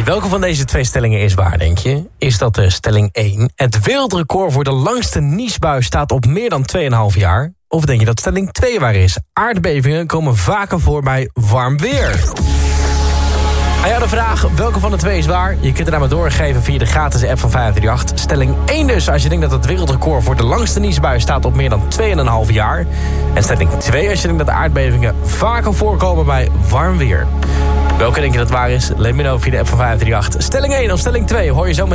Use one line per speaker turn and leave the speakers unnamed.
welke van deze twee stellingen is waar, denk je? Is dat stelling 1? Het wereldrecord voor de langste niesbui staat op meer dan 2,5 jaar. Of denk je dat stelling 2 waar is? Aardbevingen komen vaker voor bij warm weer. Aan jou de vraag, welke van de twee is waar? Je kunt er naar me doorgeven via de gratis app van 538. Stelling 1 dus, als je denkt dat het wereldrecord voor de langste niesbui staat op meer dan 2,5 jaar. En stelling 2 als je denkt dat de aardbevingen vaker voorkomen bij warm weer. Welke denk je dat waar is? Let me know via de app van 538. Stelling 1 of stelling 2 hoor je zo